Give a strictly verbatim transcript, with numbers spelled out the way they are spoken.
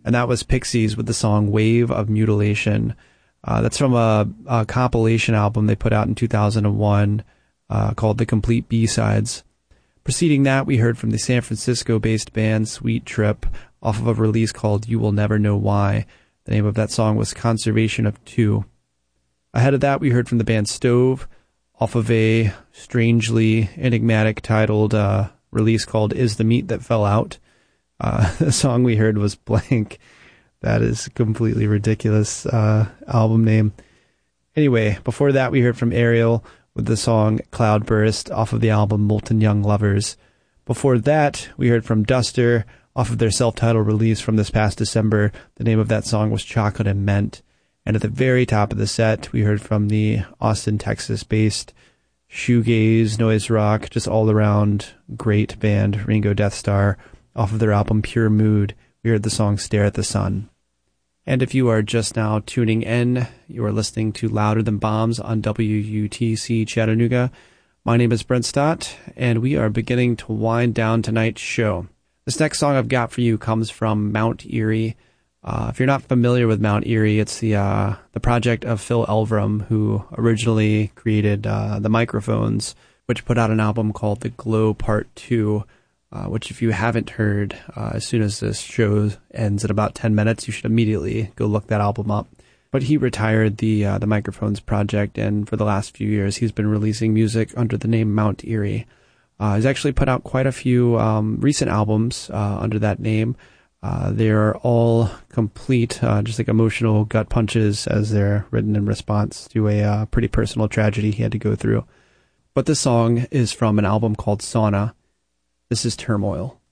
and that was Pixies with the song Wave of Mutilation. Uh, that's from a, a compilation album they put out in two thousand one uh, called The Complete B-Sides. Preceding that, we heard from the San Francisco-based band Sweet Trip off of a release called You Will Never Know Why. The name of that song was Conservation of Two. Ahead of that, we heard from the band Stove off of a strangely enigmatic titled uh, release called Is the Meat That Fell Out. Uh, the song we heard was Blank. That is a completely ridiculous uh, album name. Anyway, before that, we heard from Ariel with the song Cloudburst off of the album Molten Young Lovers. Before that, we heard from Duster off of their self-titled release from this past December. The name of that song was Chocolate and Mint. And at the very top of the set, we heard from the Austin, Texas-based shoegaze, noise rock, just all-around great band Ringo Death Star off of their album Pure Mood. We heard the song Stare at the Sun. And if you are just now tuning in, you are listening to Louder Than Bombs on W U T C Chattanooga. My name is Brent Stott, and we are beginning to wind down tonight's show. This next song I've got for you comes from Mount Eerie. Uh, if you're not familiar with Mount Eerie, it's the uh, the project of Phil Elverum, who originally created uh, the Microphones, which put out an album called The Glow Part two. Uh, which if you haven't heard, uh, as soon as this show ends in about ten minutes, you should immediately go look that album up. But he retired the uh, the Microphones project, and for the last few years, he's been releasing music under the name Mount Eerie. Uh, he's actually put out quite a few um, recent albums uh, under that name. Uh, they're all complete, uh, just like emotional gut punches as they're written in response to a uh, pretty personal tragedy he had to go through. But this song is from an album called Sauna. This is Turmoil.